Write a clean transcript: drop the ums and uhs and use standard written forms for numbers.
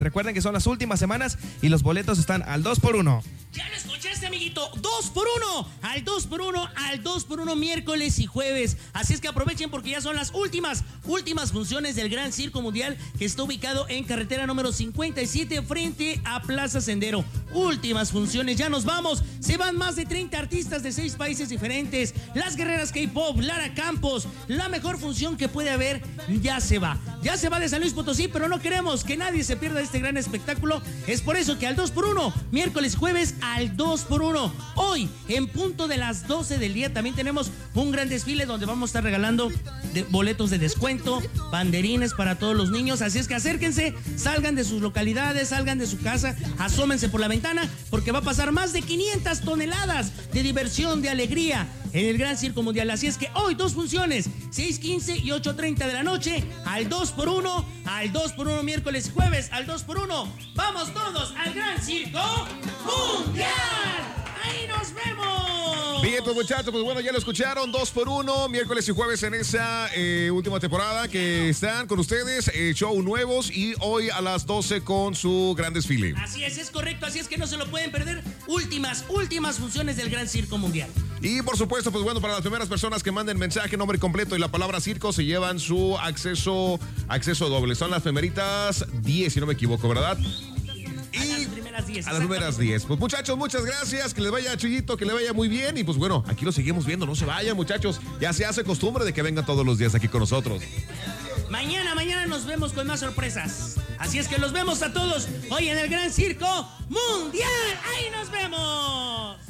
Recuerden que son las últimas semanas y los boletos están al 2x1. Ya lo escuchaste, amiguito, 2x1, al 2x1 miércoles y jueves. Así es que aprovechen porque ya son las últimas funciones del Gran Circo Mundial, que está ubicado en carretera número 57 frente a Plaza Sendero. Últimas funciones, ya nos vamos. Se van más de 30 artistas de 6 países diferentes. Las guerreras K-pop, Lara Campos, la mejor función que puede haber, ya se va. Ya se va de San Luis Potosí, pero no queremos que nadie se pierda este gran espectáculo. Es por eso que al 2x1, miércoles y jueves al 2x1. Hoy, en punto de las 12 del día, también tenemos un gran desfile donde vamos a estar regalando boletos de descuento, banderines para todos los niños. Así es que acérquense, salgan de sus localidades, salgan de su casa, asómense por la ventana, porque va a pasar más de 500 toneladas de diversión, de alegría en el Gran Circo Mundial. Así es que hoy 2 funciones, 6:15 y 8:30 de la noche, al 2x1, miércoles y jueves, al 2x1. ¡Vamos todos al Gran Circo Mundial! ¡Ahí nos vemos! Bien, pues muchachos, pues bueno, ya lo escucharon, 2x1, miércoles y jueves en esa última temporada que están con ustedes, show nuevos y hoy a las 12 con su gran desfile. Así es correcto, así es que no se lo pueden perder. Últimas funciones del Gran Circo Mundial. Y por supuesto, pues bueno, para las primeras personas que manden mensaje, nombre completo y la palabra circo, se llevan su acceso doble. Son las primeritas 10, si no me equivoco, ¿verdad? Y a las primeras 10. Pues muchachos, muchas gracias. Que les vaya, Chuyito, que le vaya muy bien. Y pues bueno, aquí lo seguimos viendo. No se vayan, muchachos. Ya se hace costumbre de que vengan todos los días aquí con nosotros. Mañana nos vemos con más sorpresas. Así es que los vemos a todos hoy en el Gran Circo Mundial. ¡Ahí nos vemos!